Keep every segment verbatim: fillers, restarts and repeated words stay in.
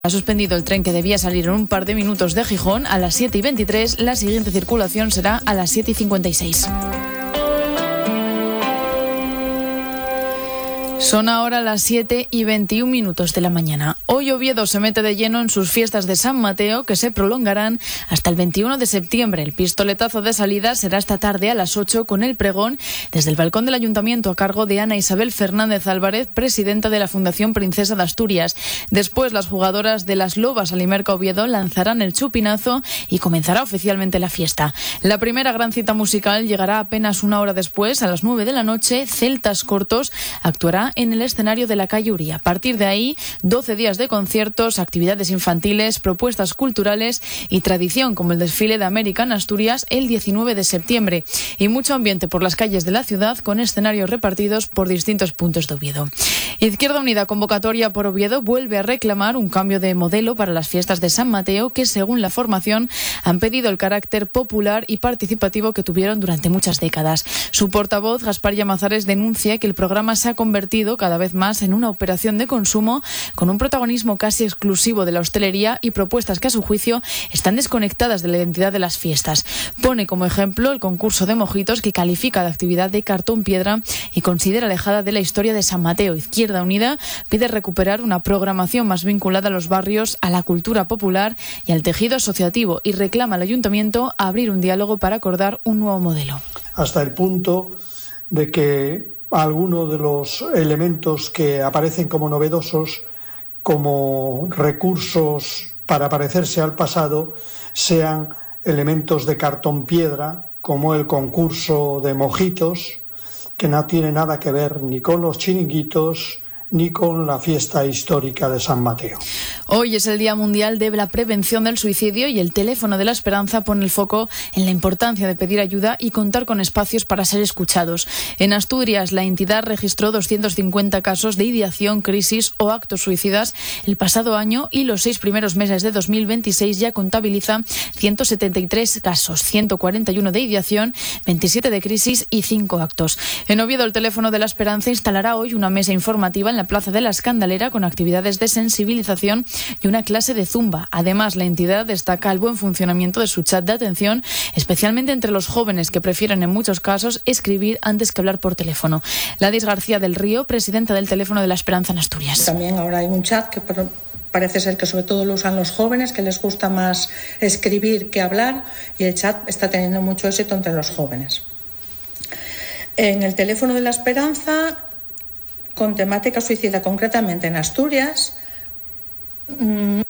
Ha suspendido el tren que debía salir en un par de minutos de Gijón a las siete y veintitrés. La siguiente circulación será a las siete y cincuenta y seis. Son ahora las siete y veintiún minutos de la mañana. Hoy Oviedo se mete de lleno en sus fiestas de San Mateo, que se prolongarán hasta el veintiuno de septiembre. El pistoletazo de salida será esta tarde a las ocho con el pregón desde el balcón del Ayuntamiento a cargo de Ana Isabel Fernández Álvarez, presidenta de la Fundación Princesa de Asturias. Después, las jugadoras de las Lobas Alimerca Oviedo lanzarán el chupinazo y comenzará oficialmente la fiesta. La primera gran cita musical llegará apenas una hora después, a las nueve de la noche. Celtas Cortos actuará en el escenario de la calle Uría. A partir de ahí, doce días de conciertos, actividades infantiles, propuestas culturales y tradición, como el desfile de América en Asturias el diecinueve de septiembre. Y mucho ambiente por las calles de la ciudad, con escenarios repartidos por distintos puntos de Oviedo. Izquierda Unida, convocatoria por Oviedo, vuelve a reclamar un cambio de modelo para las fiestas de San Mateo, que según la formación han pedido el carácter popular y participativo que tuvieron durante muchas décadas. Su portavoz, Gaspar Llamazares, denuncia que el programa se ha convertido cada vez más en una operación de consumo con un protagonismo casi exclusivo de la hostelería y propuestas que a su juicio están desconectadas de la identidad de las fiestas. Pone como ejemplo el concurso de mojitos, que califica de actividad de cartón piedra y considera alejada de la historia de San Mateo. Izquierda Unida pide recuperar una programación más vinculada a los barrios, a la cultura popular y al tejido asociativo, y reclama al Ayuntamiento abrir un diálogo para acordar un nuevo modelo. Hasta el punto de que algunos de los elementos que aparecen como novedosos, como recursos para parecerse al pasado, sean elementos de cartón piedra, como el concurso de mojitos, que no tiene nada que ver ni con los chiringuitos ni con la fiesta histórica de San Mateo. Hoy es el Día Mundial de la Prevención del Suicidio, y el Teléfono de la Esperanza pone el foco en la importancia de pedir ayuda y contar con espacios para ser escuchados. En Asturias, la entidad registró doscientos cincuenta casos de ideación, crisis o actos suicidas el pasado año, y los seis primeros meses de dos mil veintiséis ya contabiliza ciento setenta y tres casos, ciento cuarenta y uno de ideación, veintisiete de crisis y cinco actos. En Oviedo, el Teléfono de la Esperanza instalará hoy una mesa informativa en la Plaza de la Escandalera con actividades de sensibilización y una clase de zumba. Además, la entidad destaca el buen funcionamiento de su chat de atención, especialmente entre los jóvenes, que prefieren en muchos casos escribir antes que hablar por teléfono. Ladis García del Río, presidenta del Teléfono de la Esperanza en Asturias. También ahora hay un chat que parece ser que sobre todo lo usan los jóvenes, que les gusta más escribir que hablar, y el chat está teniendo mucho éxito entre los jóvenes. En el Teléfono de la Esperanza, con temática suicida, concretamente en Asturias. Mmm...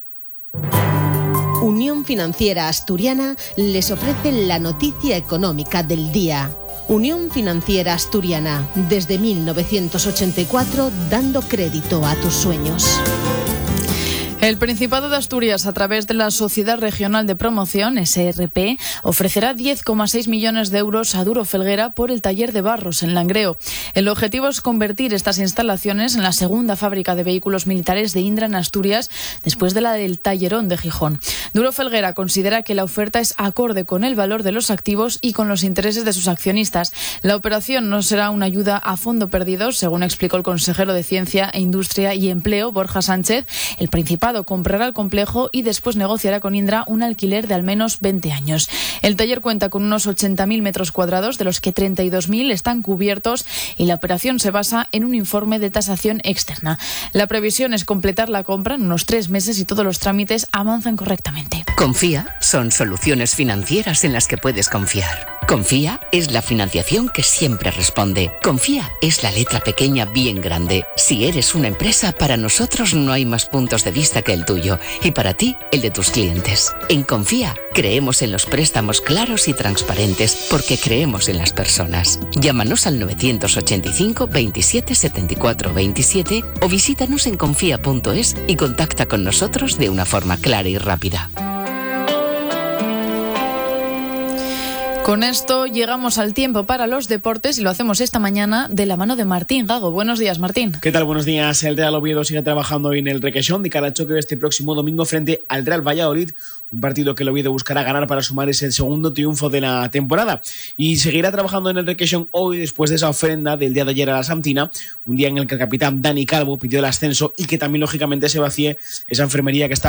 Unión Financiera Asturiana les ofrece la noticia económica del día. Unión Financiera Asturiana, desde mil novecientos ochenta y cuatro, dando crédito a tus sueños. El Principado de Asturias, a través de la Sociedad Regional de Promoción, S R P, ofrecerá diez coma seis millones de euros a Duro Felguera por el taller de Barros en Langreo. El objetivo es convertir estas instalaciones en la segunda fábrica de vehículos militares de Indra en Asturias, después de la del Tallerón de Gijón. Duro Felguera considera que la oferta es acorde con el valor de los activos y con los intereses de sus accionistas. La operación no será una ayuda a fondo perdido, según explicó el consejero de Ciencia, Industria y Empleo, Borja Sánchez. El Principado comprará el complejo y después negociará con Indra un alquiler de al menos veinte años. El taller cuenta con unos ochenta mil metros cuadrados, de los que treinta y dos mil están cubiertos, y la operación se basa en un informe de tasación externa. La previsión es completar la compra en unos tres meses y todos los trámites avanzan correctamente. Confía son soluciones financieras en las que puedes confiar. Confía es la financiación que siempre responde. Confía es la letra pequeña bien grande. Si eres una empresa, para nosotros no hay más puntos de vista que el tuyo, y para ti, el de tus clientes. En Confía creemos en los préstamos claros y transparentes, porque creemos en las personas. Llámanos al novecientos ochenta y cinco veintisiete setenta y cuatro veintisiete o visítanos en confía punto es y contacta con nosotros de una forma clara y rápida. Con esto llegamos al tiempo para los deportes y lo hacemos esta mañana de la mano de Martín Gago. Buenos días, Martín. ¿Qué tal? Buenos días. El Real Oviedo sigue trabajando hoy en el Requesón de cara al choque de este próximo domingo frente al Real Valladolid, un partido que el Oviedo buscará ganar para sumar ese segundo triunfo de la temporada. Y seguirá trabajando en el Requesón hoy después de esa ofrenda del día de ayer a la Santina, un día en el que el capitán Dani Calvo pidió el ascenso y que también lógicamente se vacíe esa enfermería que está